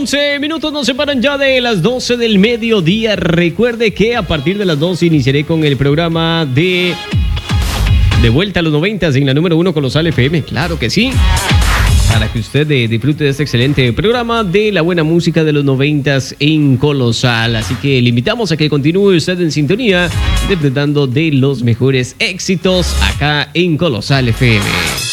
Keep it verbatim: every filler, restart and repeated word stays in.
once minutos nos separan ya de las doce del mediodía. Recuerde que a partir de las doce iniciaré con el programa de De Vuelta a los noventas en la número uno Colosal F M. Claro que sí. Para que usted eh, disfrute de este excelente programa de la buena música de los noventas en Colosal. Así que le invitamos a que continúe usted en sintonía, disfrutando de los mejores éxitos acá en Colosal F M.